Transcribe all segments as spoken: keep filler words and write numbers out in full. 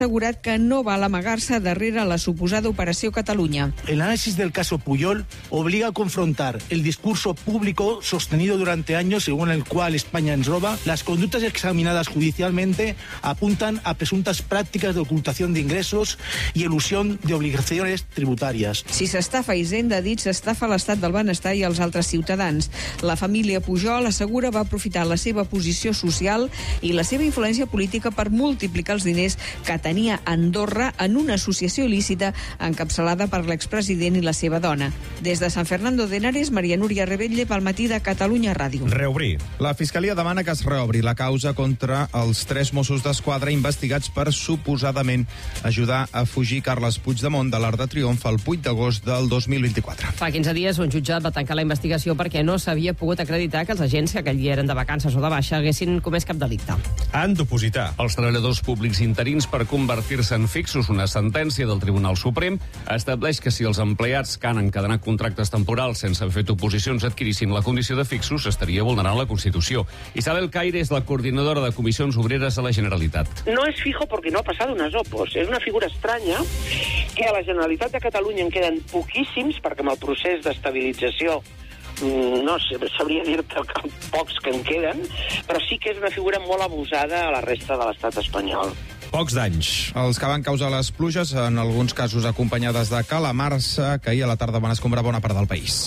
assegurat que no val amagar-se darrere la suposada Operació Catalunya. El análisis del caso Pujol obliga a confrontar el discurso público sostenido durante años según el cual España ens roba. Las conductas examinadas judicialmente apuntan a presuntas prácticas de ocultación de ingresos y elusión de obligaciones tributarias. Si s'estafa Hisenda, dit s'estafa l'estat del benestar i els altres ciutadans. La família Pujol assegura va aprofitar la seva posició social i la seva influència política per multiplicar els diners que tenia Andorra en una associació il·lícita encapçalada per l'expresident i la seva dona. Des de San Fernando de Henares, Maria Núria Rebetlle, pel matí de Catalunya Ràdio. Reobrir. La Fiscalia demana que es reobri la causa contra els tres Mossos d'Esquadra investigats per suposadament ajudar a fugir Carles Puigdemont de l'Arc de Triomf el vuit d'agost del dos mil vint-i-quatre. Fa quinze dies un jutjat va tancar la investigació perquè no s'havia pogut acreditar que els agents, que aquell dia eren de vacances o de baixa, haguessin comès cap delicte. Han d'opositar. Els treballadors públics interins per convertir-se en fixos. Una sentència del Tribunal Suprem estableix que si els empleats que han encadenat contractes temporals sense haver fet oposicions adquirissin la condició de fixos, estaria vulnerant la Constitució. Isabel Caire és la coordinadora de comissions obreres a la Generalitat. No es fijo porque no ha pasado unas opos. Es una figura estranya que a la Generalitat de Catalunya en queden poquíssims, perquè amb el procés d'estabilització no sé, sabria dir-te pocs que en queden, però sí que és una figura molt abusada a la resta de l'estat espanyol. Pocs danys. Els que van causar les pluges, en alguns casos acompanyades de calamars, que ahir a la tarda van escombrar bona part del país.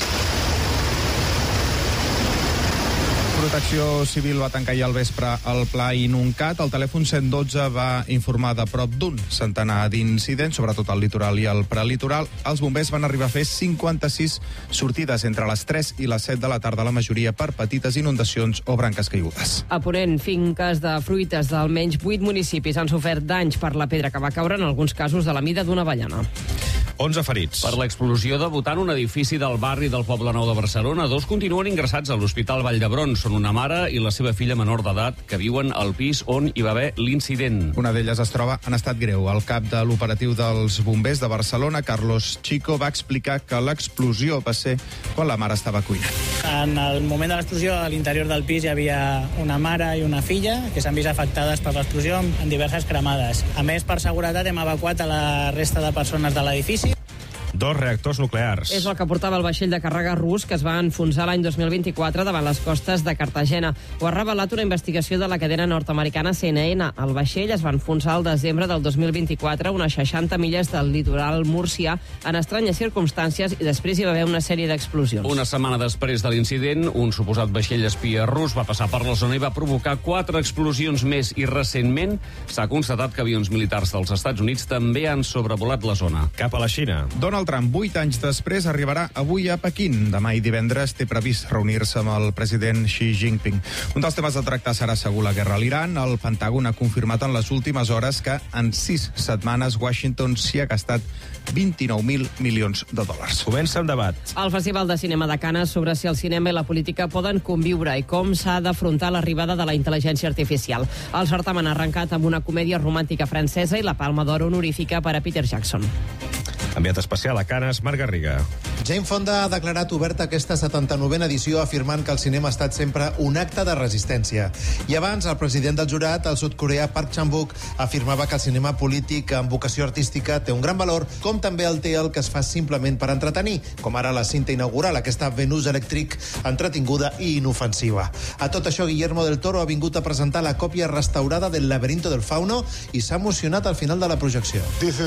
Protecció Civil va tancar ahir al vespre el pla Inuncat. El telèfon cent dotze va informar de prop d'un centenar d'incidents, sobretot al litoral i al prelitoral. Els bombers van arribar a fer cinquanta-sis sortides entre les tres i les set de la tarda, la majoria per petites inundacions o branques caigudes. A Ponent, finques de fruites d'almenys vuit municipis han sofert danys per la pedra que va caure, en alguns casos de la mida d'una avellana. onze ferits. Per l'explosió debutant un edifici del barri del Poblenou de Barcelona, dos continuen ingressats a l'Hospital Vall d'Hebron. Són una mare i la seva filla menor d'edat que viuen al pis on hi va haver l'incident. Una d'elles es troba en estat greu. El cap de l'operatiu dels bombers de Barcelona, Carlos Chico, va explicar que l'explosió va ser quan la mare estava cuinant. En el moment de l'explosió, a l'interior del pis hi havia una mare i una filla que s'han vist afectades per l'explosió en diverses cremades. A més, per seguretat, hem evacuat a la resta de persones de l'edifici. Dos reactors nuclears. És el que portava el vaixell de càrrega rus que es va enfonsar l'any dos mil vint-i-quatre davant les costes de Cartagena. Ho ha revelat una investigació de la cadena nord-americana C N N. El vaixell es va enfonsar al desembre del dos mil vint-i-quatre, unes seixanta milles del litoral murcià, en estranyes circumstàncies, i després hi va haver una sèrie d'explosions. Una setmana després de l'incident, un suposat vaixell espia rus va passar per la zona i va provocar quatre explosions més, i recentment s'ha constatat que avions militars dels Estats Units també han sobrevolat la zona. Cap a la Xina. Donald Trump, vuit anys després, arribarà avui a Pequín. Demà i divendres té previst reunir-se amb el president Xi Jinping. Un dels temes a tractar serà segur la guerra a l'Iran. El Pentàgon ha confirmat en les últimes hores que en sis setmanes Washington s'hi ha gastat vint-i-nou mil milions de dòlars. Comença el debat. El Festival de Cinema de Canes sobre si el cinema i la política poden conviure i com s'ha d'afrontar l'arribada de la intel·ligència artificial. El certamen ha arrencat amb una comèdia romàntica francesa i la Palma d'Or honorífica per a Peter Jackson. Enviat especial a Canes, Marc Garriga. Jane Fonda ha declarat oberta aquesta setanta-novena edició afirmant que el cinema ha estat sempre un acte de resistència. I abans, el president del jurat, el sud-coreà Park Chan-wook, afirmava que el cinema polític amb vocació artística té un gran valor, com també el té el que es fa simplement per entretenir, com ara la cinta inaugural, aquesta Venus Electric entretinguda i inofensiva. A tot això, Guillermo del Toro ha vingut a presentar la còpia restaurada del Laberinto del Fauno i s'ha emocionat al final de la projecció.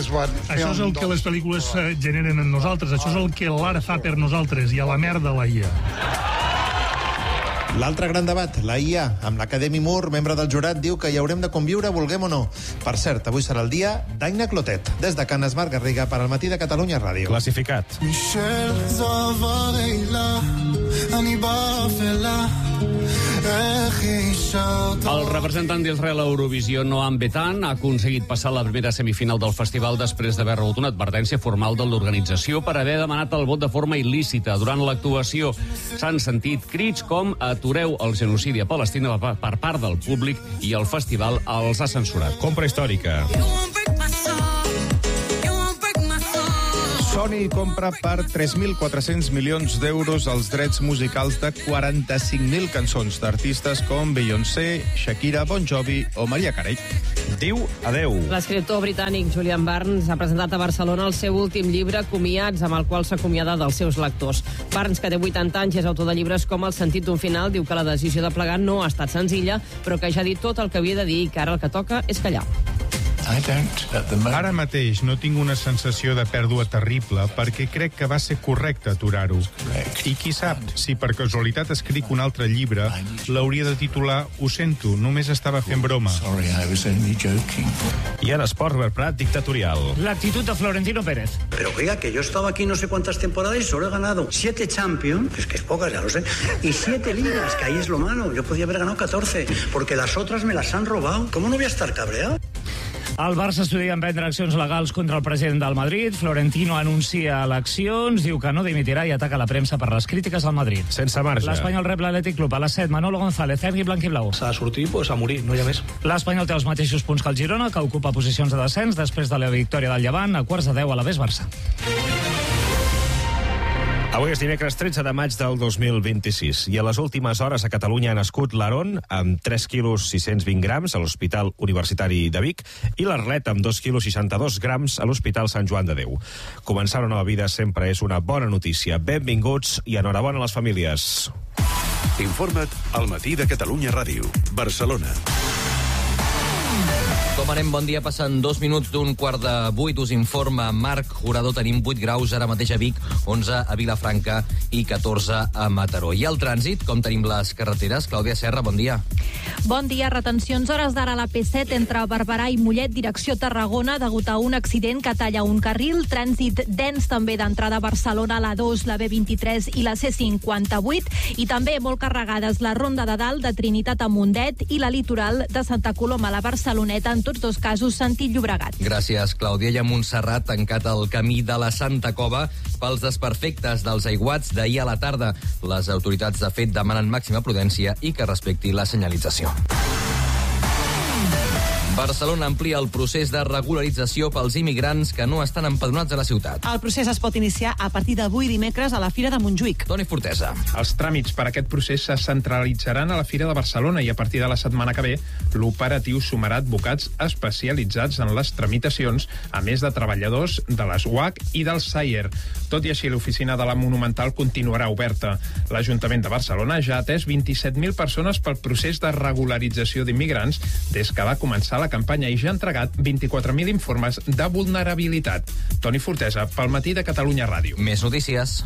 Això és el que les pel·lícules generen en nosaltres, això és el que l'ara fa per nosaltres, i a la merda la I A. L'altre gran debat, la I A, amb l'Academy Moore, membre del jurat, diu que hi haurem de conviure, vulguem o no. Per cert, avui serà el dia d'Aina Clotet. Des de Canes, Marc Garriga, per al matí de Catalunya Ràdio. Classificat. El representant d'Israel a Eurovisió, Noam Betan, ha aconseguit passar la primera semifinal del festival després d'haver rebut una advertència formal de l'organització per haver demanat el vot de forma il·lícita. Durant l'actuació s'han sentit crits com "atureu el genocidi a Palestina" per part del públic, i el festival els ha censurat. Compra històrica. Sony compra per tres mil quatre-cents milions d'euros els drets musicals de quaranta-cinc mil cançons d'artistes com Beyoncé, Shakira, Bon Jovi o Mariah Carey. diu adeu. L'escriptor britànic Julian Barnes ha presentat a Barcelona el seu últim llibre, Comiats, amb el qual s'acomiada dels seus lectors. Barnes, que té vuitanta anys, és autor de llibres com El sentit d'un final, diu que la decisió de plegar no ha estat senzilla, però que ja ha dit tot el que havia de dir i que ara el que toca és callar. Ara mateix no tinc una sensació de pèrdua terrible perquè crec que va ser correcte aturar-ho. I qui sap, si per casualitat escric un altre llibre, l'hauria de titular Ho sento, només estava fent broma. I en esport, Robert Prat, dictatorial. L'actitud de Florentino Pérez. Pero oiga, que yo he estado aquí no sé cuántas temporadas y solo he ganado siete Champions, es que es pocas, ya lo sé, y siete ligas, que ahí es lo malo. Yo podía haber ganado catorce, porque las otras me las han robado. ¿Cómo no voy a estar cabreado? El Barça estudia emprendre accions legals contra el president del Madrid. Florentino anuncia eleccions, diu que no dimitirà i ataca la premsa per les crítiques al Madrid. Sense marge. L'Espanyol rep l'Atlètic Club a les set. Manolo González, Ergui Blanquiblau. S'ha de sortir, pues, a morir, no hi ha més. L'Espanyol té els mateixos punts que el Girona, que ocupa posicions de descens després de la victòria del Llevant a quarts de deu a la Ves Barça. Avui és dimecres tretze de maig del dos mil vint-i-sis i a les últimes hores a Catalunya ha nascut l'Aaron amb tres quilos sis-cents vint grams a l'Hospital Universitari de Vic i l'Arlet amb dos quilos seixanta-dos grams a l'Hospital Sant Joan de Déu. Començar una nova vida sempre és una bona notícia. Benvinguts i enhorabona a les famílies. Informa't al Matí de Catalunya Ràdio, Barcelona. Com anem? Bon dia. Passen dos minuts d'un quart de vuit. Us informa Marc Jurador. Tenim vuit graus ara mateix a Vic, onze a Vilafranca i catorze a Mataró. I el trànsit, com tenim les carreteres? Clàudia Serra, bon dia. Bon dia. Retencions hores d'ara a la P set entre Barberà i Mollet, direcció Tarragona, degut a un accident que talla un carril. Trànsit dens també d'entrada a Barcelona, la dos, la B vint-i-tres i la C cinquanta-vuit. I també molt carregades la Ronda de Dalt de Trinitat a Mundet i la litoral de Santa Coloma a la Barceloneta, en tots dos casos sentit Llobregat. Gràcies, Clàudia. I a Montserrat, tancat el camí de la Santa Cova pels desperfectes dels aiguats d'ahir a la tarda. Les autoritats, de fet, demanen màxima prudència i que respecti la senyalització. Barcelona amplia el procés de regularització pels immigrants que no estan empadronats a la ciutat. El procés es pot iniciar a partir d'avui dimecres a la Fira de Montjuïc. Toni Fortesa. Els tràmits per a aquest procés se centralitzaran a la Fira de Barcelona i a partir de la setmana que ve l'operatiu sumarà advocats especialitzats en les tramitacions, a més de treballadors de les U A C i del S A I E R. Tot i així, l'oficina de la Monumental continuarà oberta. L'Ajuntament de Barcelona ja ha atès vint-i-set mil persones pel procés de regularització d'immigrants des que va començar la campanya i ja ha entregat vint-i-quatre mil informes de vulnerabilitat. Toni Fortesa, pel Matí de Catalunya Ràdio. Més notícies.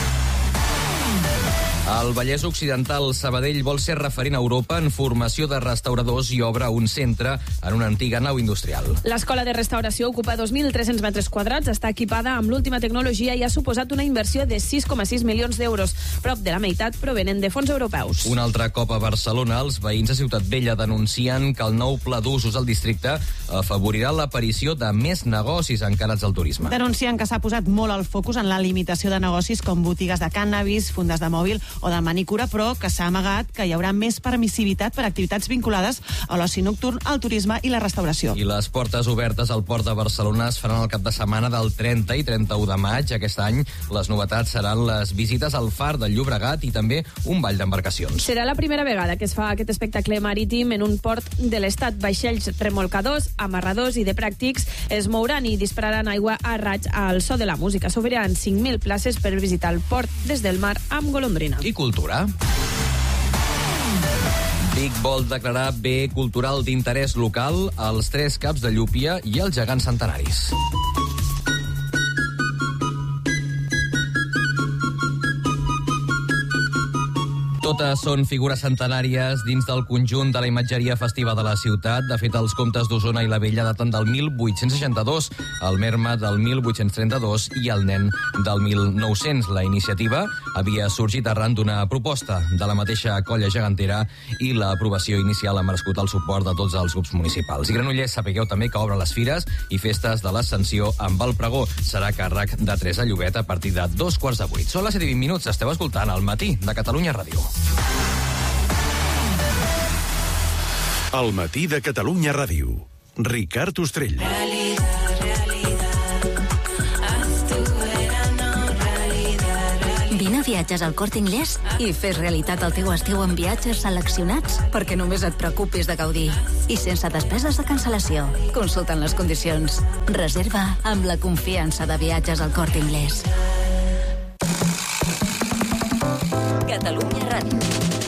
El Vallès Occidental Sabadell vol ser referent a Europa en formació de restauradors i obre un centre en una antiga nau industrial. L'escola de restauració ocupa dos mil tres-cents metres quadrats, està equipada amb l'última tecnologia i ha suposat una inversió de sis coma sis milions d'euros. Prop de la meitat provenen de fons europeus. Un altre cop a Barcelona, els veïns de Ciutat Vella denuncien que el nou pla d'usos al districte afavorirà l'aparició de més negocis encarats al turisme. Denuncien que s'ha posat molt el focus en la limitació de negocis com botigues de cànnabis, fundes de mòbil o de manicura, però que s'ha amagat que hi haurà més permissivitat per activitats vinculades a l'oci nocturn, al turisme i la restauració. I les portes obertes al Port de Barcelona es faran el cap de setmana del trenta i trenta-u de maig. Aquest any les novetats seran les visites al far del Llobregat i també un ball d'embarcacions. Serà la primera vegada que es fa aquest espectacle marítim en un port de l'estat. Vaixells remolcadors, amarradors i de pràctics es mouran i dispararan aigua a raig al so de la música. S'obriran cinc mil places per visitar el port des del mar amb golondrina. I cultura. Vic vol declarar bé cultural d'interès local als tres caps de llúpia i els gegants centenaris. Totes són figures centenàries dins del conjunt de la imatgeria festiva de la ciutat. De fet, els comtes d'Osona i la Vella daten del mil vuit-cents seixanta-dos, el Merma del mil vuit-cents trenta-dos i el Nen del mil nou-cents. La iniciativa havia sorgit arran d'una proposta de la mateixa colla gegantera i l'aprovació inicial ha merescut el suport de tots els grups municipals. I Granollers, sapigueu també que obre les fires i festes de l'Ascensió amb el pregó. Serà càrrec de tres a Llobet a partir de dos quarts de vuit. Són les set i vint minuts, esteu escoltant El Matí de Catalunya Ràdio. El Matí de Catalunya Ràdio. Ricard Ostrell. Vine a viatjar viatges al Corte Inglés i fes realitat el teu estiu amb viatges seleccionats perquè només et preocupis de gaudir. I sense despeses de cancel·lació. Consulta'n les condicions. Reserva amb la confiança de viatges al Corte Inglés. Catalunya Ràdio.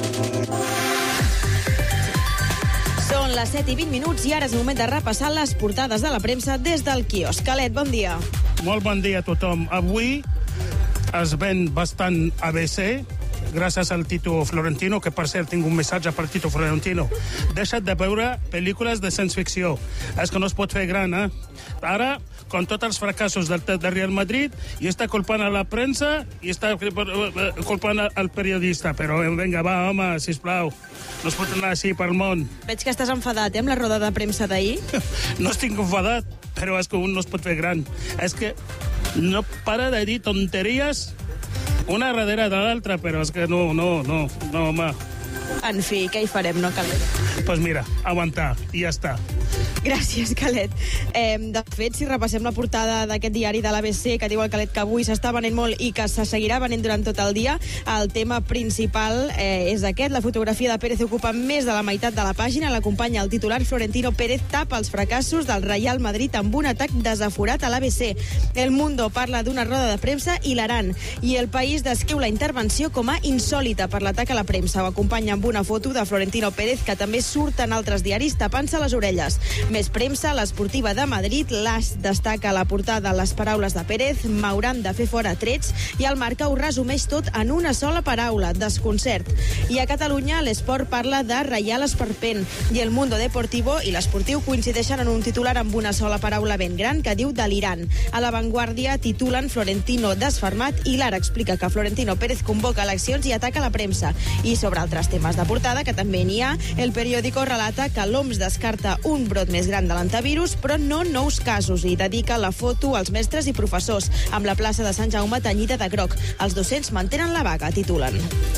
Són les set i vint minuts i ara és el moment de repassar les portades de la premsa des del quiosc. Calet, bon dia. Molt bon dia a tothom. Avui es ven bastant A B C, gràcies al Tito Florentino, que per cert tinc un missatge per Tito Florentino. Deixa't de veure pel·lícules de ciència-ficció. És que no es pot fer gran, eh? Ara, con tots els fracassos del, del Real Madrid, i està culpant a la premsa i està culpant al periodista. Però vinga, va, home, sisplau. No es pot anar així pel món. Veig que estàs enfadat, eh, amb la roda de premsa d'ahir. No estic enfadat, però és que un no es pot fer gran. És que no para de dir tonteries una darrere de l'altra, però és que no, no, no, no, home. En fi, què hi farem, no, Calet? Doncs pues mira, aguantar, i ja està. Gràcies, Calet. Eh, de fet, si repassem la portada d'aquest diari de l'A B C, que diu el Calet que avui s'està venent molt i que se seguirà venent durant tot el dia, el tema principal eh, és aquest. La fotografia de Pérez ocupa més de la meitat de la pàgina. L'acompanya el titular Florentino Pérez tapa els fracassos del Real Madrid amb un atac desaforat a l'A B C. El Mundo parla d'una roda de premsa hilarant i El País descriu la intervenció com a insòlita per l'atac a la premsa. Ho acompanya amb una foto de Florentino Pérez, que també surt en altres diaris tapant-se les orelles. Més premsa, l'Esportiva de Madrid, l'As destaca la portada les paraules de Pérez, m'hauran de fer fora trets, i el Marca ho resumeix tot en una sola paraula, desconcert. I a Catalunya, l'Esport parla de Reial Esperpent, i el Mundo Deportivo i l'Esportiu coincideixen en un titular amb una sola paraula ben gran que diu delirant. A La Vanguardia titulen Florentino desfermat i l'Ara explica que Florentino Pérez convoca eleccions i ataca la premsa. I sobre altres temes de portada, que també n'hi ha, El Periódico relata que l'O M S descarta un brot més gran de l'antivirus, però no nous casos, i dedica la foto als mestres i professors, amb la plaça de Sant Jaume tenyida de groc. Els docents mantenen la vaga, titulen.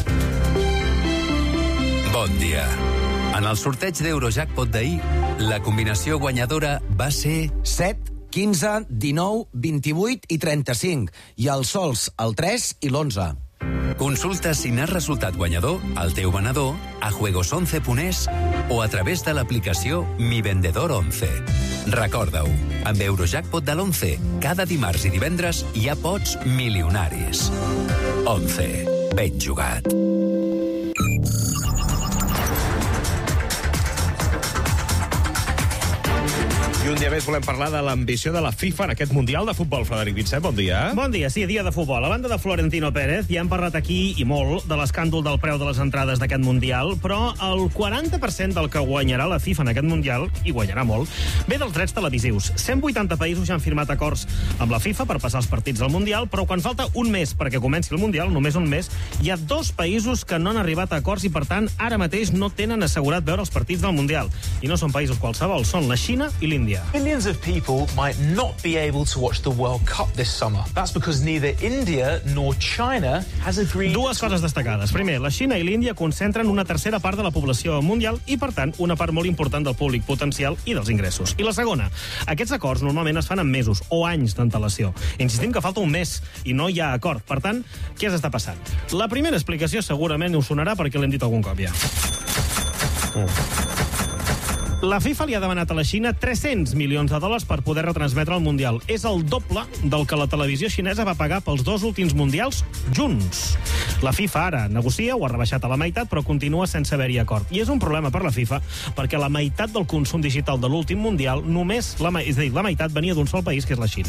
Bon dia. En el sorteig d'Eurojackpot d'ahir, la combinació guanyadora va ser set, quinze, dinou, vint-i-vuit i trenta-cinc, i els sols el tres i l'onze. Consulta si n'has resultat guanyador al teu venedor, a juegos once punt es o a través de l'aplicació Mi Vendedor once. Recorda-ho, amb Eurojackpot de l'once, cada dimarts i divendres hi ha pots milionaris. once. Ben jugat. I un dia més volem parlar de l'ambició de la FIFA en aquest Mundial de Futbol. Frederic Vincent, bon dia. Bon dia, sí, dia de futbol. A banda de Florentino Pérez, ja hem parlat aquí i molt de l'escàndol del preu de les entrades d'aquest Mundial, però el quaranta per cent del que guanyarà la FIFA en aquest Mundial, i guanyarà molt, ve dels drets televisius. cent vuitanta països ja han firmat acords amb la FIFA per passar els partits al Mundial, però quan falta un mes perquè comenci el Mundial, només un mes, hi ha dos països que no han arribat a acords i, per tant, ara mateix no tenen assegurat veure els partits del Mundial. I no són països qualsevol, són la Xina i l'Índia. Millions of people might not be able to watch the World Cup this summer. That's because neither India nor China has agreed... Dues coses destacades. Primer, la Xina i l'Índia concentren una tercera part de la població mundial i, per tant, una part molt important del públic potencial i dels ingressos. I la segona, aquests acords normalment es fan en mesos o anys d'antelació. Insistim que falta un mes i no hi ha acord. Per tant, què s'està passant? La primera explicació segurament us sonarà perquè l'hem dit algun cop ja. Mm. La FIFA li ha demanat a la Xina tres-cents milions de dòlars per poder retransmetre el Mundial. És el doble del que la televisió xinesa va pagar pels dos últims Mundials junts. La FIFA ara negocia, ho ha rebaixat a la meitat, però continua sense haver-hi acord. I és un problema per la FIFA, perquè la meitat del consum digital de l'últim Mundial, només la, és a dir, la meitat venia d'un sol país, que és la Xina.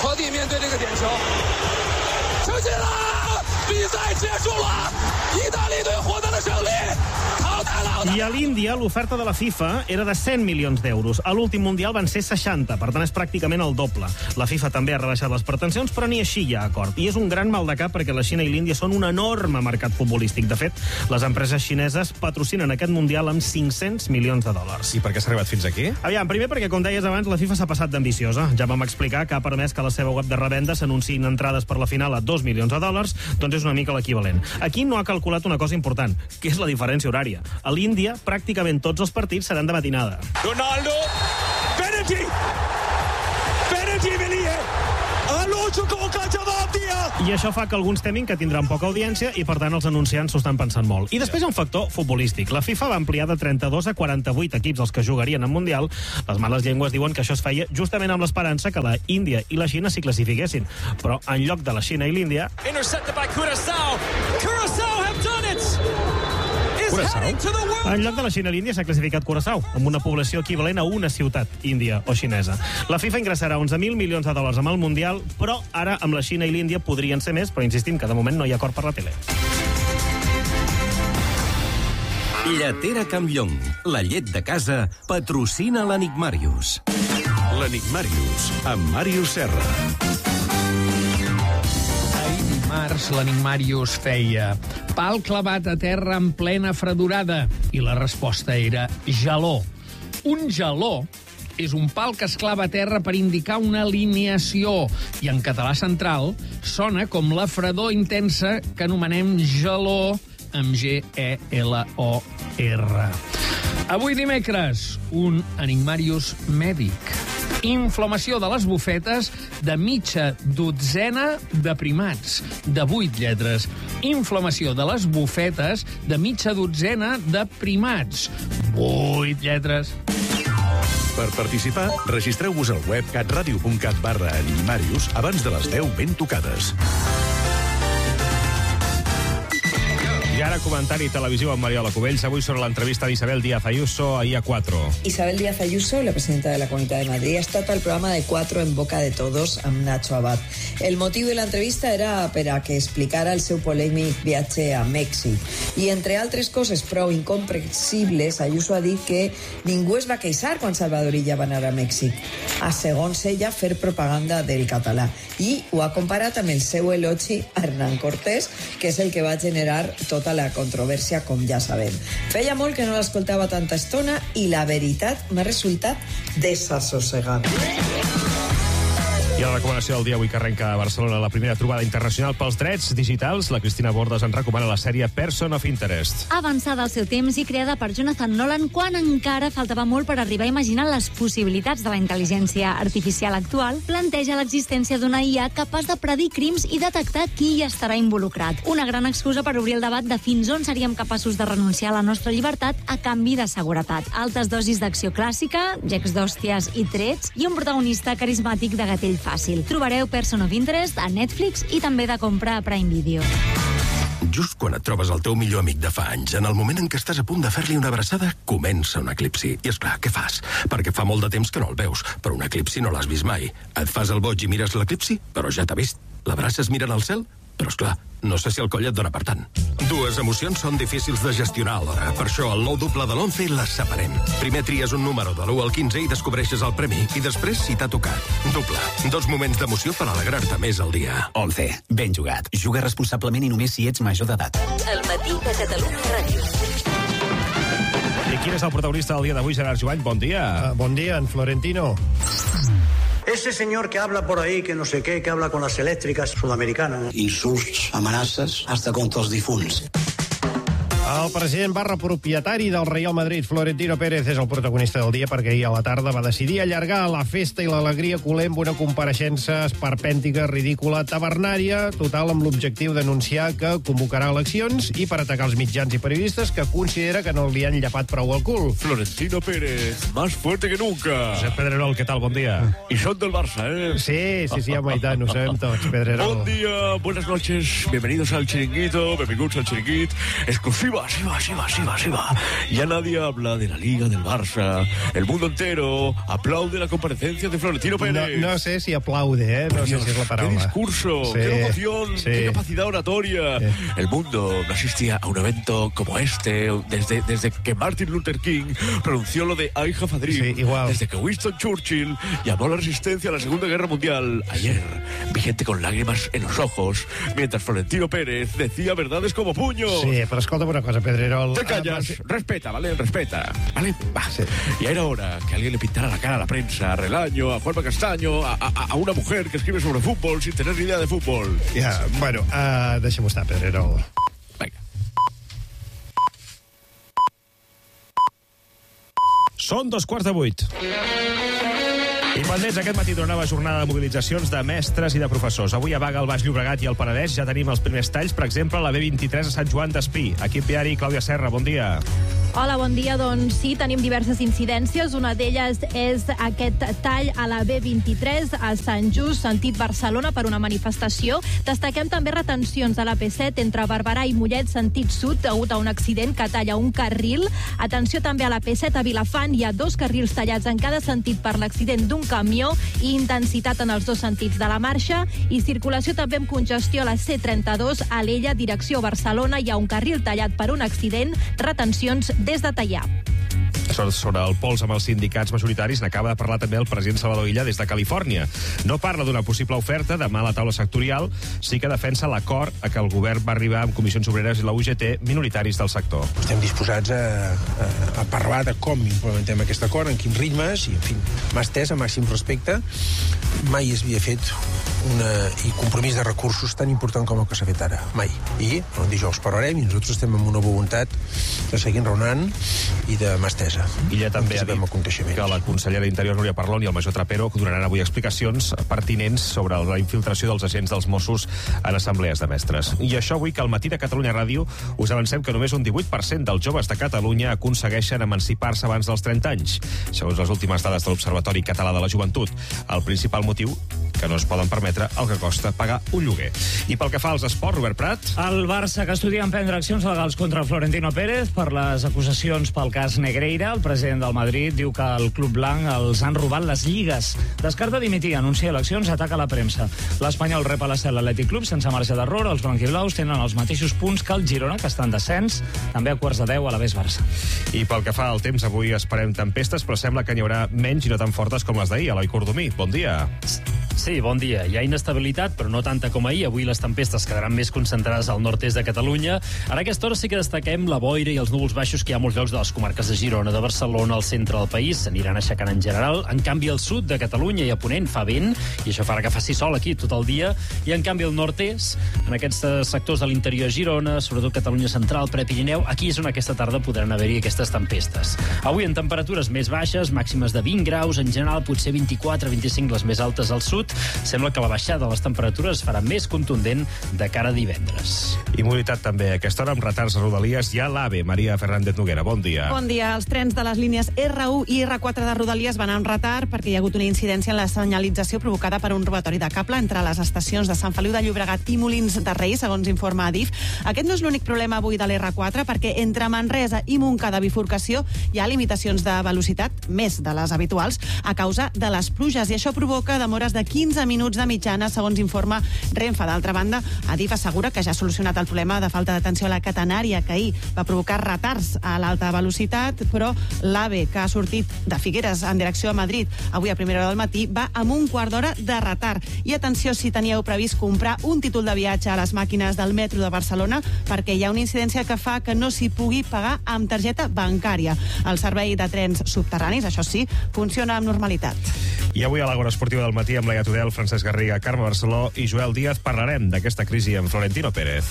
I a l'Índia l'oferta de la FIFA era de cent milions d'euros. A l'últim Mundial van ser seixanta, per tant és pràcticament el doble. La FIFA també ha rebaixat les pretensions, però ni així hi ha acord. I és un gran mal de cap perquè la Xina i l'Índia són un enorme mercat futbolístic. De fet, les empreses xineses patrocinen aquest Mundial amb cinc-cents milions de dòlars. I per què s'ha arribat fins aquí? Aviam, primer perquè, com deies abans, la FIFA s'ha passat d'ambiciosa. Ja vam explicar que ha permès que a la seva web de revenda s'anunciïn entrades per la final a dos milions de dòlars, doncs és una mica l'equivalent. Aquí no ha calculat una cosa important, que és la diferència horària. A l'Índia, pràcticament tots els partits seran de matinada. Ronaldo, penalty! Penalty, Melie! I això fa que alguns temin que tindran poca audiència i, per tant, els anunciants s'ho estan pensant molt. I després hi ha un factor futbolístic. La FIFA va ampliar de trenta-dos a quaranta-vuit equips els que jugarien en Mundial. Les males llengües diuen que això es feia justament amb l'esperança que la Índia i la Xina s'hi classifiquessin. Però en lloc de la Xina i l'Índia... Intercepted by Curaçao. Curaçao have done it! Curaçao? En lloc de la Xina i l'Índia s'ha classificat Curaçao, amb una població equivalent a una ciutat índia o xinesa. La FIFA ingressarà onze mil milions de dòlars amb el Mundial, però ara amb la Xina i l'Índia podrien ser més, però insistim que de moment no hi ha acord per la tele. Lletera Campllong, la llet de casa, patrocina l'Enigmàrius. L'Enigmàrius, amb Màrius Serra. Març, l'Enigmàrius feia pal clavat a terra en plena fredurada i la resposta era geló. Un geló és un pal que es clava a terra per indicar una alineació i en català central sona com la fredor intensa que anomenem geló amb G E L O R. Avui dimecres, un Enigmàrius mèdic. Inflamació de les bufetes de mitja dotzena de primats, de vuit lletres. Inflamació de les bufetes de mitja dotzena de primats, vuit lletres. Per participar, registreu-vos al web catradio.cat barra Enigmàrius abans de les deu ben tocades. I ara comentari televisiu amb Mariola Cubells. Avui sobre l'entrevista d'Isabel Díaz Ayuso ahir a cuatro. Isabel Díaz Ayuso, la presidenta de la Comunidad de Madrid, ha estat al programa de cuatro en boca de todos amb Nacho Abad. El motiu de l'entrevista era per a que explicara el seu polèmic viatge a Mèxic. I entre altres coses prou incomprensibles, Ayuso ha dit que ningú es va queixar quan Salvador Illa va anar a Mèxic, a segons ella fer propaganda del català. I ho ha comparat amb el seu elogi a Hernán Cortés, que és el que va generar tota la controvèrsia, com ja sabem. Feia molt que no l'escoltava tanta estona i la veritat m'ha resultat desassossegant. I a la recomanació del dia avui que arrenca a Barcelona la primera trobada internacional pels drets digitals, la Cristina Bordes en recomana la sèrie Person of Interest. Avançada al seu temps i creada per Jonathan Nolan quan encara faltava molt per arribar a imaginar les possibilitats de la intel·ligència artificial actual, planteja l'existència d'una I A capaç de predir crims i detectar qui hi estarà involucrat. Una gran excusa per obrir el debat de fins on seríem capaços de renunciar a la nostra llibertat a canvi de seguretat. Altes dosis d'acció clàssica, gecs d'hòsties i trets i un protagonista carismàtic de gatell fàcil. Trobareu Person of Interest a Netflix i també de compra a Prime Video. Just quan et trobes el teu millor amic de fa anys, en el moment en què estàs a punt de fer-li una abraçada, comença un eclipsi. I és clar, què fas? Perquè fa molt de temps que no el veus, però un eclipsi no l'has vist mai. Et fas el boig i mires l'eclipsi, però ja t'ha vist. L'abraces mirant al cel, però és clar, no sé si el coll et dona per tant. Dues emocions són difícils de gestionar alhora. Per això, el nou doble de l'once les separem. Primer tries un número de l'u al quinze i descobreixes el premi. I després, si t'ha tocat. Doble. Dos moments d'emoció per alegrar-te més al dia. once. Ben jugat. Juga responsablement i només si ets major d'edat. El matí de Catalunya Ràdio. I quin és el protagonista del dia d'avui, Gerard Jovany? Bon dia. Uh, bon dia, en Florentino. Ese señor que habla por ahí, que no sé qué, que habla con las eléctricas sudamericanas. Insults, amenaces, hasta contra els difunts. El president barra propietari del Real Madrid, Florentino Pérez, és el protagonista del dia perquè ahir a la tarda va decidir allargar la festa i l'alegria culer amb una compareixença esperpèntica, ridícula, tavernària, total amb l'objectiu d'anunciar que convocarà eleccions i per atacar els mitjans i periodistes que considera que no li han llapat prou el cul. Florentino Pérez, más fuerte que nunca. Josep Pedrerol, què tal? Bon dia. Y son del Barça, ¿eh? Sí, sí, sí, home, i tant, ho sabem tots, Pedrerol. Bon dia, buenas noches, bienvenidos al Chiringuito, benvinguts al Chiringuit, exclusiva. Sí va, sí va, sí va, sí va. Ya nadie habla de la Liga, del Barça. El mundo entero aplaude la comparecencia de Florentino Pérez. No, no sé si aplaude, ¿eh? No Dios, sé si es la palabra. ¡Qué discurso! Sí, ¡qué emoción! Sí. ¡Qué capacidad oratoria! Sí. El mundo no asistía a un evento como este desde, desde que Martin Luther King pronunció lo de I have a dream. Sí, igual. Desde que Winston Churchill llamó a la resistencia a la Segunda Guerra Mundial. Ayer vi gente con lágrimas en los ojos mientras Florentino Pérez decía verdades como puño. Sí, pero escolta una cosa, Pedrerol. Te callas, ah, respeta, ¿vale? Respeta, ¿vale? Va. Sí. Y era hora que alguien le pintara la cara a la prensa, a Relaño, a Juanma Castaño, a, a, a una mujer que escribe sobre fútbol sin tener ni idea de fútbol. Ja, yeah, bueno, uh, deixem-ho estar, Pedrerol. Vinga. Són dos quarts de vuit. I pendents, aquest matí torna nova jornada de mobilitzacions de mestres i de professors. Avui a Baga, al Baix Llobregat i al Penedès ja tenim els primers talls, per exemple, a la B vint-i-tres a Sant Joan d'Espí. Equip viari, Clàudia Serra, bon dia. Hola, bon dia. Doncs sí, tenim diverses incidències. Una d'elles és aquest tall a la B vint-i-tres a Sant Just, sentit Barcelona, per una manifestació. Destaquem també retencions a la P set entre Barberà i Mollet, sentit sud, degut a un accident que talla un carril. Atenció també a la P set a Vilafant. Hi ha dos carrils tallats en cada sentit per l'accident d'un camió i intensitat en els dos sentits de la marxa. I circulació també amb congestió a la C trenta-dos a l'Ella, direcció Barcelona. Hi ha un carril tallat per un accident. Retencions des de Teià. Sobre el pols amb els sindicats majoritaris n'acaba de parlar també el president Salvador Illa des de Califòrnia. No parla d'una possible oferta demà a la taula sectorial, sí que defensa l'acord a què el govern va arribar amb Comissions Obreres i la U G T, minoritaris del sector. Estem disposats a, a, a parlar de com implementem aquest acord, en quins ritmes, i en fi, mà estès, a màxim respecte. Mai es havia fet una, i compromís de recursos tan important com el que s'ha fet ara, mai. I el dijous parlarem i nosaltres estem amb una voluntat de seguir enraonant i de mà estesa. Illa també ha dit que la consellera d'Interior, Núria Parlon, i el major Trapero donaran avui explicacions pertinents sobre la infiltració dels agents dels Mossos en assemblees de mestres. I això avui que al matí de Catalunya Ràdio us avancem que només un divuit per cent dels joves de Catalunya aconsegueixen emancipar-se abans dels trenta anys, segons les últimes dades de l'Observatori Català de la Joventut. El principal motiu que no es poden permetre el que costa pagar un lloguer. I pel que fa als esports, Robert Prat. El Barça, que estudia emprendre accions legals contra Florentino Pérez per les acusacions pel cas Negreira. El president del Madrid diu que el club blanc els han robat les lligues. Descarta dimitir, anuncia eleccions, ataca la premsa. L'Espanyol rep a la Cel Atlètic Club sense marge d'error. Els blanquiblaus tenen els mateixos punts que el Girona, que està en descens, també a quarts de deu a la Bes Barça. I pel que fa al temps, avui esperem tempestes, però sembla que n'hi haurà menys i no tan fortes com les d'ahir. Eloi Cordomí, bon dia. Sí, bon dia. Hi ha inestabilitat, però no tanta com ahir. Avui les tempestes quedaran més concentrades al nord-est de Catalunya. Ara a aquesta hora sí que destaquem la boira i els núvols baixos que hi ha a molts llocs de les comarques de Girona, de Barcelona, al centre del país. S'aniran aixecant en general. En canvi, al sud de Catalunya i a Ponent fa vent, i això farà que faci sol aquí tot el dia. I en canvi, al nord-est, en aquests sectors de l'interior de Girona, sobretot Catalunya central, Prepirineu, aquí és on aquesta tarda podran haver-hi aquestes tempestes. Avui en temperatures més baixes, màximes de vint graus, en general potser vint-i-quatre vint-i-cinc les més altes al sud. Sembla que la baixada de les temperatures farà més contundent de cara a divendres. I mobilitat també. A aquesta hora amb retards a Rodalies hi ha l'AVE. Maria Fernández Noguera, bon dia. Bon dia. Els trens de les línies R u i R quatre de Rodalies van en retard perquè hi ha hagut una incidència en la senyalització provocada per un robatori de cable entre les estacions de Sant Feliu de Llobregat i Molins de Rei, segons informa Adif. Aquest no és l'únic problema avui de l'R quatre, perquè entre Manresa i Montcada bifurcació hi ha limitacions de velocitat, més de les habituals, a causa de les pluges, i això provoca demores de quinze minuts de mitjana, segons informa Renfe. D'altra banda, Adif assegura que ja ha solucionat el problema de falta d'atenció a la catenària, que ahir va provocar retards a l'alta velocitat, però l'AVE, que ha sortit de Figueres en direcció a Madrid avui a primera hora del matí, va amb un quart d'hora de retard. I atenció si teníeu previst comprar un títol de viatge a les màquines del metro de Barcelona, perquè hi ha una incidència que fa que no s'hi pugui pagar amb targeta bancària. El servei de trens subterranis, això sí, funciona amb normalitat. I avui a l'Àgora Esportiva del matí amb Laia Tudel, Francesc Garriga, Carme Barceló i Joel Díaz parlarem d'aquesta crisi amb Florentino Pérez.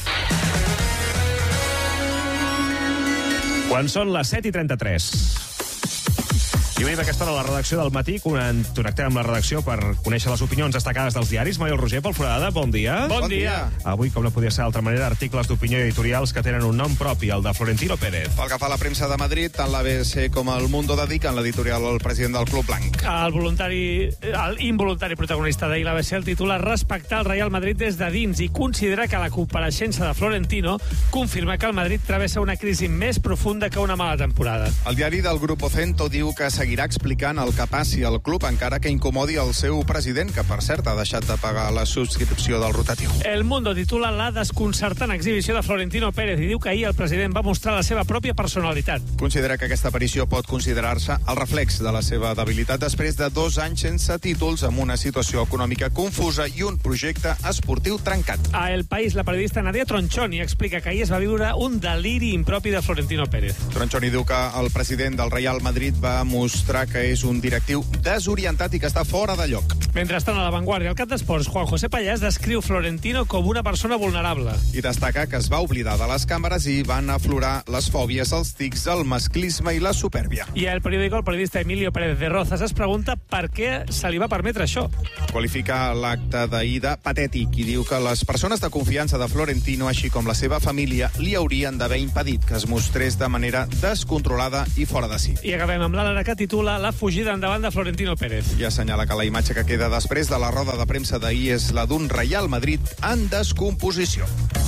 Quan són les set i trenta-tres. I avui, a aquesta hora, a la redacció del matí, connectem amb la redacció per conèixer les opinions destacades dels diaris. Manuel Roger, Pol Foradada, bon dia. Bon dia. Avui, com no podia ser d'altra manera, articles d'opinió editorials que tenen un nom propi, el de Florentino Pérez. Pel que fa a la premsa de Madrid, tant l'A B C com el Mundo dediquen l'editorial al president del Club Blanc. El voluntari, el involuntari protagonista d'ahir, l'A B C, el titula Respectar el Real Madrid des de dins i considera que la compareixença de Florentino confirma que el Madrid travessa una crisi més profunda que una mala temporada. El diari del Grupo Cento diu que seguirà explicant el que passi al club, encara que incomodi el seu president, que per cert ha deixat de pagar la subscripció del rotatiu. El Mundo titula la desconcertant exhibició de Florentino Pérez i diu que ahir el president va mostrar la seva pròpia personalitat. Considera que aquesta aparició pot considerar-se el reflex de la seva debilitat després de dos anys sense títols, amb una situació econòmica confusa i un projecte esportiu trencat. A El País, la periodista Nadia Tronchoni explica que ahir es va viure un deliri impropi de Florentino Pérez. Tronchoni diu que el president del Real Madrid va mostrar demostrar que és un directiu desorientat i que està fora de lloc. Mentrestant, a La Vanguardia, el cap d'esports, Juan José Pallàs descriu Florentino com una persona vulnerable. I destaca que es va oblidar de les càmeres i van aflorar les fòbies, els tics, el masclisme i la supèrbia. I el periòdico, el periodista Emilio Pérez de Rozas es pregunta per què se li va permetre això. Qualifica l'acte d'ahir de patètic i diu que les persones de confiança de Florentino, així com la seva família, li haurien d'haver impedit que es mostrés de manera descontrolada i fora de si. I acabem amb l'Ara, que titula La fugida endavant de Florentino Pérez. I assenyala que la imatge que queda després de la roda de premsa d'ahir és la d'un Real Madrid en descomposició.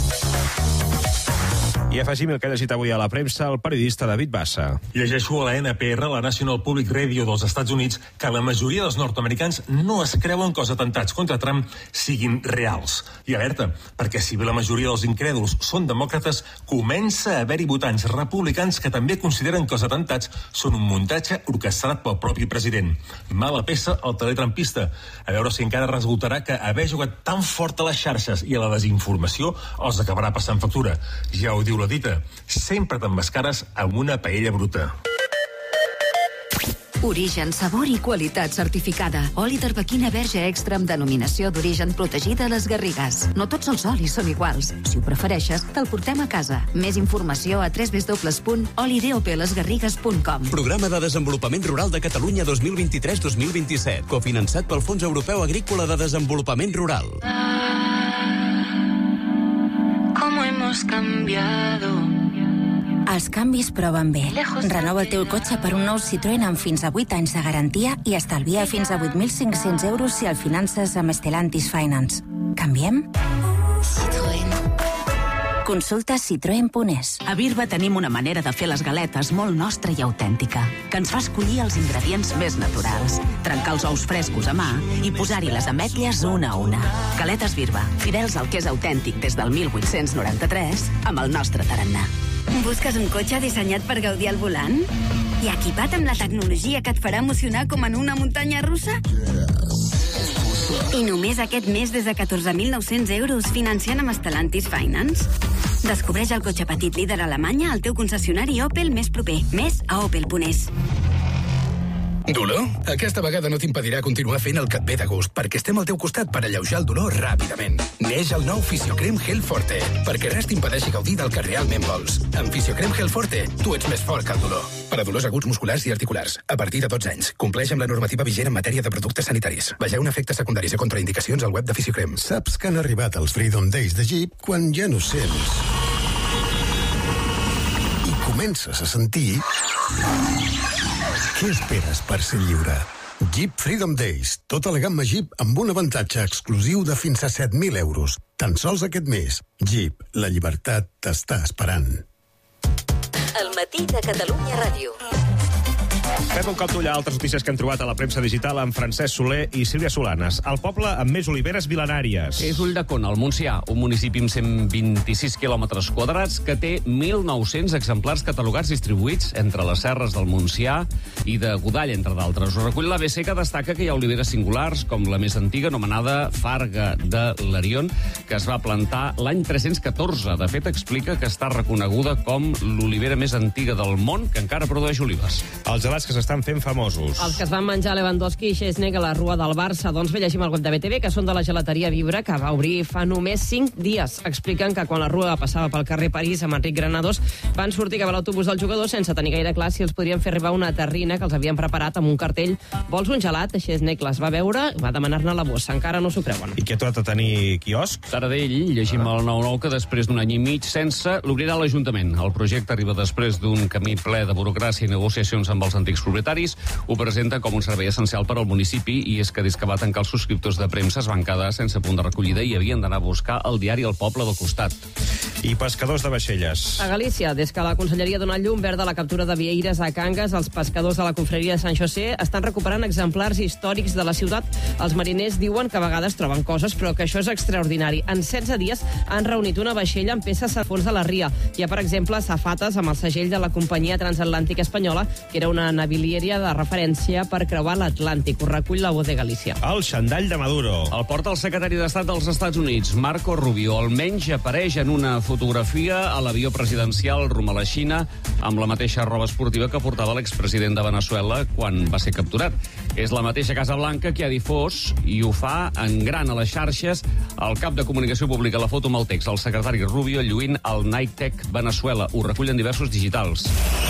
I afegim el que ha llegit avui a la premsa el periodista David Bassa. Llegeixo a la N P R, la National Public Radio dels Estats Units, que la majoria dels nord-americans no es creuen que els atentats contra Trump siguin reals. I alerta, perquè si bé la majoria dels incrèduls són demòcrates, comença a haver-hi votants republicans que també consideren que els atentats són un muntatge orquestrat pel propi president. Mala peça al teletrumpista. A veure si encara resultarà que haver jugat tan fort a les xarxes i a la desinformació els acabarà passant factura. Ja ho diu la dita, sempre t'emmascares amb una paella bruta. Origen, sabor i qualitat certificada. Oli d'arbequina verge extra amb denominació d'origen protegida a les Garrigues. No tots els olis són iguals. Si ho prefereixes, te'l portem a casa. Més informació a w w w punt oli d o p les garrigues punt com. Programa de Desenvolupament Rural de Catalunya dos mil vint-i-tres dos mil vint-i-set. Cofinançat pel Fons Europeu Agrícola de Desenvolupament Rural. ¿Cómo hemos cambiado? Els canvis proven bé. Renova el teu cotxe per un nou Citroën amb fins a vuit anys de garantia i estalvia fins a vuit mil cinc-cents euros si el finances amb Stellantis Finance. Canviem? Citroën. Consulta citroen punt es. A Birba tenim una manera de fer les galetes molt nostra i autèntica, que ens fa escollir els ingredients més naturals, trencar els ous frescos a mà i posar-hi les ametlles una a una. Galetes Birba, fidels al que és autèntic des del mil vuit-cents noranta-tres, amb el nostre tarannà. Busques un cotxe dissenyat per gaudir al volant? I equipat amb la tecnologia que et farà emocionar com en una muntanya russa? I només aquest mes des de catorze mil nou-cents euros financiant amb Stellantis Finance. Descobreix el cotxe petit líder a Alemanya al teu concessionari Opel més proper. Més a opel punt es. Dolor? Aquesta vegada no t'impedirà continuar fent el que et ve de gust, perquè estem al teu costat per alleujar el dolor ràpidament. Neix el nou Fisiocrem Gel Forte, perquè res t'impedeixi gaudir del que realment vols. Amb Fisiocrem Gel Forte, tu ets més fort que el dolor. Per a dolors aguts musculars i articulars, a partir de dotze anys. Compleix amb la normativa vigent en matèria de productes sanitaris. Vegeu efectes secundaris i contraindicacions al web de Fisiocrem. Saps que han arribat els Freedom Days de Jeep quan ja no sents i comences a sentir... Què esperes per ser lliure? Jeep Freedom Days. Tota la gamma Jeep amb un avantatge exclusiu de fins a set mil euros. Tan sols aquest mes. Jeep, la llibertat t'està esperant. El matí de Catalunya Ràdio. Fem un cop d'ull a altres notícies que hem trobat a la premsa digital amb Francesc Soler i Sílvia Solanes. El poble amb més oliveres mil·lenàries. És Ulldecona, al Montsià, un municipi amb cent vint-i-sis quilòmetres quadrats que té mil nou-cents exemplars catalogats distribuïts entre les serres del Montsià i de Godall, entre d'altres. Ho recull l'A B C, que destaca que hi ha oliveres singulars, com la més antiga, anomenada Farga de l'Arion, que es va plantar l'any tres-cents catorze. De fet, explica que està reconeguda com l'olivera més antiga del món, que encara produeix olives. Els gelats que s'estan fent famosos. Els que es van menjar Lewandowski i Szczesny a la Rua del Barça, doncs bé, llegim al web de B T V, que són de la gelateria Vibra, que va obrir fa només cinc dies. Expliquen que quan la Rua passava pel carrer París amb Enric Granados, van sortir cap a l'autobús del jugador sense tenir gaire clar si els podrien fer arribar una terrina que els havien preparat amb un cartell. Vols un gelat? Szczesny les va veure i va demanar-ne la bossa. Encara no s'ho creuen. I què tot a tenir quiosc? Taradell, llegim al nou nou que després d'un any i mig sense l'obrirà l'Ajuntament. El projecte arriba després d'un camí ple de burocràcia i negociacions amb els antics propietaris. Ho presenta com un servei essencial per al municipi i és que des que va tancar els subscriptors de premsa es van quedar sense punt de recollida i havien d'anar a buscar el diari al poble del costat. I pescadors de vaixelles. A Galícia, des que la Conselleria dona llum verda a la captura de vieires a Cangas, els pescadors de la confraria de Sant José estan recuperant exemplars històrics de la ciutat. Els mariners diuen que a vegades troben coses, però que això és extraordinari. En setze dies han reunit una vaixella amb peces a fons de la ria. Hi ha, per exemple, safates amb el segell de la companyia transatlàntica espanyola, que era una navili petroliera de referència per creuar l'Atlàntic. Ho recull la Voz de Galícia. El xandall de Maduro. El porta el secretari d'Estat dels Estats Units, Marco Rubio. Almenys apareix en una fotografia a l'avió presidencial rumb a la Xina amb la mateixa roba esportiva que portava l'expresident de Venezuela quan va ser capturat. És la mateixa Casa Blanca que ha difós, i ho fa en gran a les xarxes, el cap de comunicació pública, la foto amb el text, el secretari Rubio lluint el Nike Tech Venezuela. Ho recullen diversos digitals.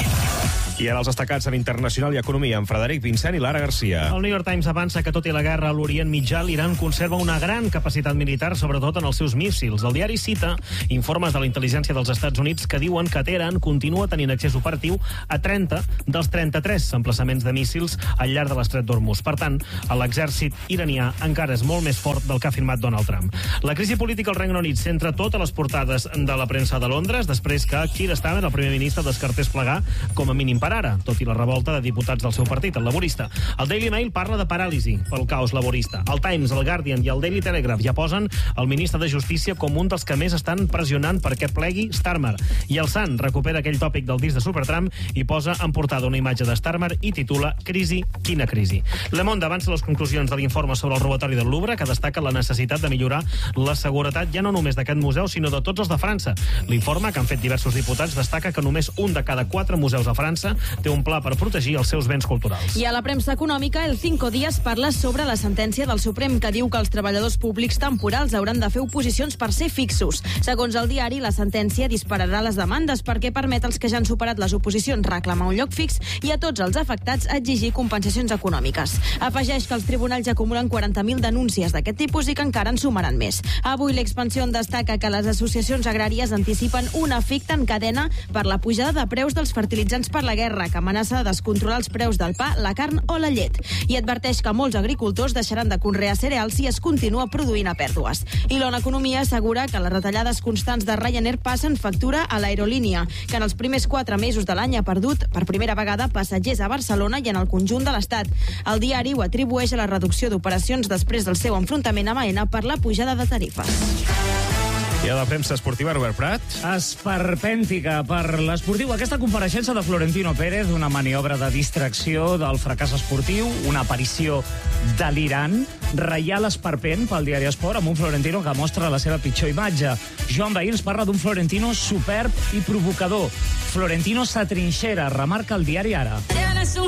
I ara els destacats en internacional i economia, amb Frederic Vincent i Lara Garcia. El New York Times avança que, tot i la guerra a l'Orient Mitjà, l'Iran conserva una gran capacitat militar, sobretot en els seus míssils. El diari cita informes de la intel·ligència dels Estats Units que diuen que Teheran continua tenint accés operatiu a trenta dels trenta-tres emplaçaments de míssils al llarg de l'estret d'Hormuz. Per tant, l'exèrcit iranià encara és molt més fort del que ha afirmat Donald Trump. La crisi política al Regne Unit centra totes les portades de la premsa de Londres després que Keir Starmer, el primer ministre, descartés plegar com a mínim per ara, tot i la revolta de diputats del seu partit, el laborista. El Daily Mail parla de paràlisi pel caos laborista. El Times, el Guardian i el Daily Telegraph ja posen el ministre de Justícia com un dels que més estan pressionant perquè plegui Starmer. I el Sun recupera aquell tòpic del disc de Supertramp i posa en portada una imatge de Starmer i titula Crisi, quina crisi. Le Monde avança les conclusions de l'informe sobre el robatori del Louvre, que destaca la necessitat de millorar la seguretat ja no només d'aquest museu, sinó de tots els de França. L'informe, que han fet diversos diputats, destaca que només un de cada quatre museus a França té un pla per protegir els seus béns culturals. I a la premsa econòmica, el Cinco Días parla sobre la sentència del Suprem que diu que els treballadors públics temporals hauran de fer oposicions per ser fixos. Segons el diari, la sentència dispararà les demandes perquè permet als que ja han superat les oposicions reclamar un lloc fix i a tots els afectats exigir compensacions econòmiques. Afegeix que els tribunals ja acumulen quaranta mil denúncies d'aquest tipus i que encara en sumaran més. Avui l'Expansió destaca que les associacions agràries anticipen un efecte en cadena per la pujada de preus dels fertilitzants per la guerra, que amenaça de descontrolar els preus del pa, la carn o la llet. I adverteix que molts agricultors deixaran de conrear cereals si es continua produint a pèrdues. I l'Ona Economia assegura que les retallades constants de Ryanair passen factura a l'aerolínia, que en els primers quatre mesos de l'any ha perdut per primera vegada passatgers a Barcelona i en el conjunt de l'Estat. El diari ho atribueix a la reducció d'operacions després del seu enfrontament amb Aena per la pujada de tarifes. I a la premsa esportiva, Robert Prat. Esperpèntica per l'esportiu. Aquesta compareixença de Florentino Pérez, una maniobra de distracció del fracàs esportiu, una aparició delirant, reial esperpent pel diari Esport, amb un Florentino que mostra la seva pitjor imatge. Joan Bahí ens parla d'un Florentino superb i provocador. Florentino s'atrinxera, remarca el diari Ara.